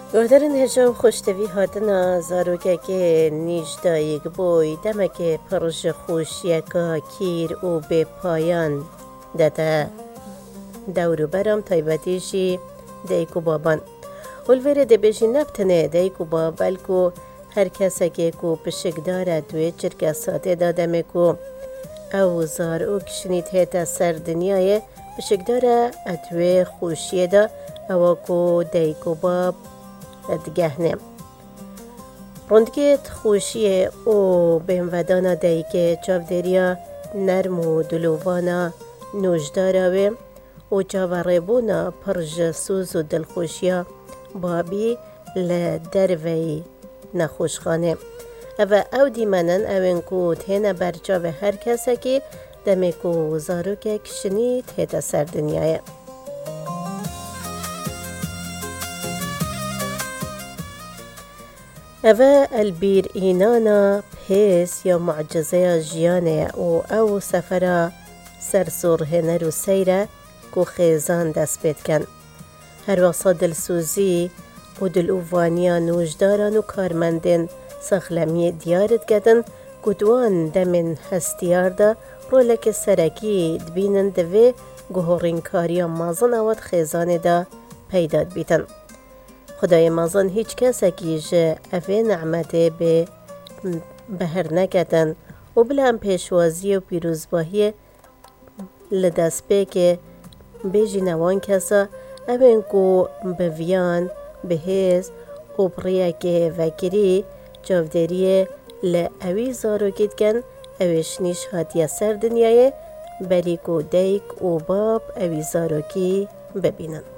گهدرین هجا و خوشتوی هاتنا زاروکه که نیجدایگ بوی دمک پرژ خوشیکا کیر و به پایان داده دورو برام تایبتیشی دیکو بابان ولوره ده بیشی نبتنه دیکو با بلکو هر کسی که کو پشکداره دوی چرک ساته دادمه کو او زارو کشنید هیتا سر دنیای پشکداره ادوی خوشیه دا او کو دیکو باب دگهنه رندگیت خوشیه او بین ودانا دیگه چاودریا نرم و دلوانا نوجداراوه و چاوره بونا پرج سوز و دلخوشیا بابی لدروی نخوشخانه او دیمنن اوین کو تینا برچاو هر کسی که دمی کو زارو که کشنی تیتا سر دنیای اوه البیر اینانا پیس یا معجزه جیانه او سفره سرسور هنر و سیره کو خیزان دست بید کن هر وقت دلسوزی و دلووانیا نوجداران و کارمندین سخلمی دیارت گدن گدوان دمین هستیار دا رولک سرکی دبینن دوی گوهرین کاریا مازن اواد خیزان دا پیداد بیتن خدای مازن هیچ کسی که جه اوه نعمته به بهر نکدن و بلهم پیشوازی و پیروزباهی لدست به که بیجی نوان کسا اوین کو بویان بهیز و بریه که وکری جاودریه لعوی زارو گید کن اویش نیش هاتیه سر دنیای بری کو دیک و باب اوی زارو کی ببینن